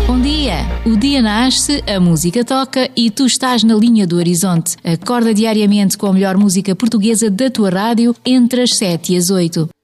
Bom dia! O dia nasce, a música toca e tu estás na linha do horizonte. Acorda diariamente com a melhor música portuguesa da tua rádio entre as 7 e as 8.